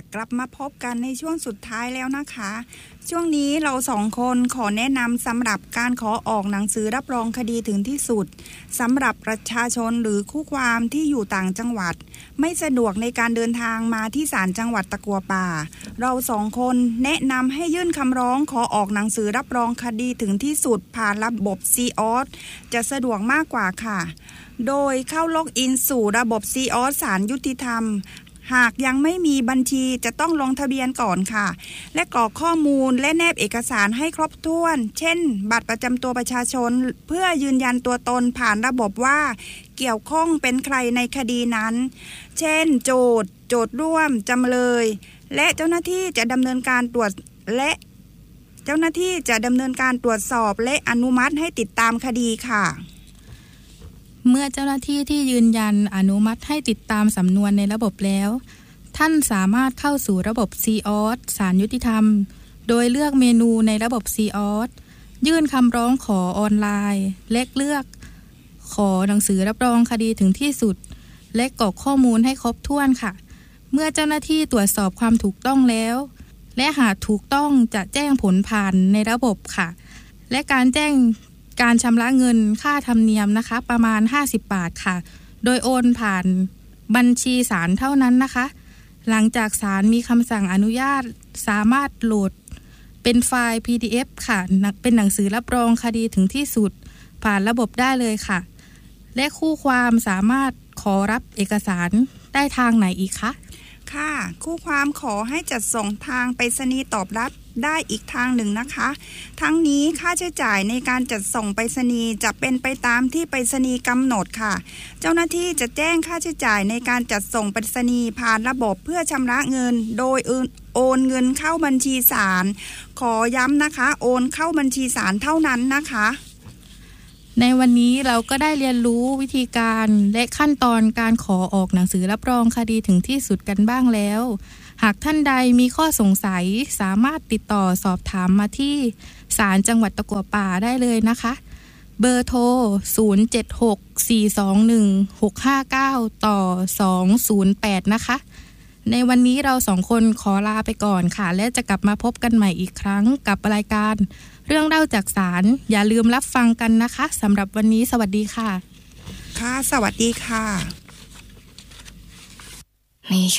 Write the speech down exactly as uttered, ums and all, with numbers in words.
กลับมาพบกันในช่วงสุดท้ายแล้วนะคะช่วงนี้เราสองคนขอแนะนำสำหรับการขอออกหนังสือรับรองคดีถึงที่สุดสำหรับประชาชนหรือคู่ความที่อยู่ต่างจังหวัดไม่สะดวกในการเดินทางมาที่ศาลจังหวัดตะกัวป่าเราสองคนแนะนำให้ยื่นคำร้องขอออกหนังสือรับรองคดีถึงที่สุดผ่านระบบ ซี ออ เอส จะสะดวกมากกว่าค่ะโดยเข้าล็อกอินสู่ระบบ ซี ออ เอส ศาลยุติธรรมหากยังไม่มีบัญชีจะต้องลงทะเบียนก่อนค่ะและกรอกข้อมูลและแนบเอกสารให้ครบถ้วนเช่นบัตรประจำตัวประชาชนเพื่อยืนยันตัวตนผ่านระบบว่าเกี่ยวข้องเป็นใครในคดีนั้นเช่นโจทก์โจทก์ร่วมจำเลยและเจ้าหน้าที่จะดำเนินการตรวจและเจ้าหน้าที่จะดำเนินการตรวจสอบและอนุมัติให้ติดตามคดีค่ะเมื่อเจ้าหน้าที่ที่ยืนยันอนุมัติให้ติดตามสำนวนในระบบแล้วท่านสามารถเข้าสู่ระบบ ซี ออ เอส ศาลยุติธรรมโดยเลือกเมนูในระบบ ซี ออ เอส ยื่นคำร้องขอออนไลน์และเลือกขอหนังสือรับรองคดีถึงที่สุดและกรอกข้อมูลให้ครบถ้วนค่ะเมื่อเจ้าหน้าที่ตรวจสอบความถูกต้องแล้วและหากถูกต้องจะแจ้งผลผ่านในระบบค่ะและการแจ้งการชำระเงินค่าธรรมเนียมนะคะประมาณห้าสิบบาทค่ะโดยโอนผ่านบัญชีศาลเท่านั้นนะคะหลังจากศาลมีคำสั่งอนุญาตสามารถโหลดเป็นไฟล์ พี ดี เอฟ ค่ะเป็นหนังสือรับรองคดีถึงที่สุดผ่านระบบได้เลยค่ะและคู่ความสามารถขอรับเอกสารได้ทางไหนอีกคะค่ะคู่ความขอให้จัดส่งทางไปรษณีย์ตอบรับได้อีกทางหนึ่งนะคะทั้งนี้ค่าใช้จ่ายในการจัดส่งไปรษณีย์จะเป็นไปตามที่ไปรษณีย์กำหนดค่ะเจ้าหน้าที่จะแจ้งค่าใช้จ่ายในการจัดส่งไปรษณีย์ผ่านระบบเพื่อชำระเงินโดยโอนเงินเข้าบัญชีศาลขอย้ำนะคะโอนเข้าบัญชีศาลเท่านั้นนะคะในวันนี้เราก็ได้เรียนรู้วิธีการและขั้นตอนการขอออกหนังสือรับรองคดีถึงที่สุดกันบ้างแล้วหากท่านใดมีข้อสงสัยสามารถติดต่อสอบถามมาที่ศาลจังหวัดตะกัวป่าได้เลยนะคะเบอร์โทรศูนย์ เจ็ด หก สี่ สอง หนึ่ง หก ห้า เก้าต่อสอง ศูนย์ แปดนะคะในวันนี้เราสองคนขอลาไปก่อนค่ะและจะกลับมาพบกันใหม่อีกครั้งกับรายการเรื่องเล่าจากศาลอย่าลืมรับฟังกันนะคะสำหรับวันนี้สวัสดีค่ะค่ะสวัสดีค่ะนี่